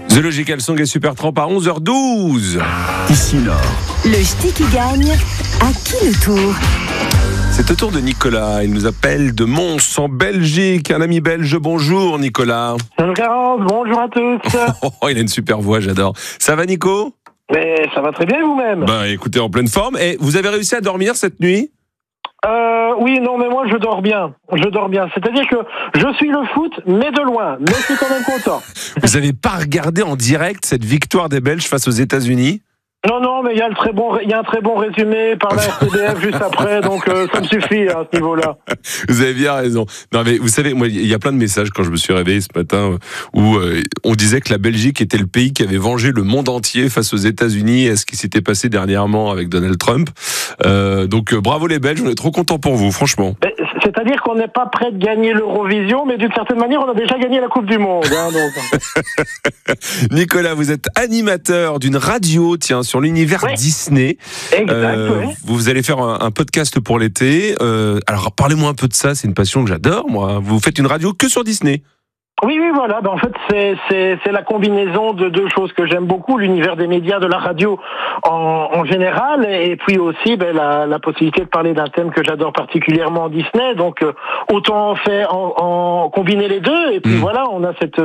The Logical Song et Supertramp à 11h12. Ici Nord. Le ch'ti qui gagne, à qui le tour? C'est au tour de Nicolas. Il nous appelle de Mons en Belgique. Un ami belge. Bonjour Nicolas. Salut Garance, bonjour à tous. Oh, il a une super voix, j'adore. Ça va Nico? Mais ça va très bien vous-même? Bah écoutez, en pleine forme. Et vous avez réussi à dormir cette nuit? Oui, non, mais moi je dors bien. C'est-à-dire que je suis le foot, mais de loin. Mais je suis quand même content. Vous n'avez pas regardé en direct cette victoire des Belges face aux États-Unis? Non, mais il y a un très bon résumé par la RTBF juste après, donc ça me suffit à ce niveau-là. Vous avez bien raison. Non mais vous savez, moi il y a plein de messages quand je me suis réveillé ce matin où on disait que la Belgique était le pays qui avait vengé le monde entier face aux États-Unis et à ce qui s'était passé dernièrement avec Donald Trump. Donc bravo les Belges, on est trop contents pour vous, franchement. C'est-à-dire qu'on n'est pas prêt de gagner l'Eurovision, mais d'une certaine manière, on a déjà gagné la Coupe du Monde. Donc. Nicolas, vous êtes animateur d'une radio, tiens, sur l'univers Disney. Exact, oui. Vous allez faire un podcast pour l'été. Alors, parlez-moi un peu de ça, c'est une passion que j'adore, moi. Vous faites une radio que sur Disney. Oui, voilà. En fait, c'est la combinaison de deux choses que j'aime beaucoup, l'univers des médias, de la radio en général, et puis aussi la possibilité de parler d'un thème que j'adore particulièrement, Disney. Donc, autant en combiner les deux, et puis voilà, on a cette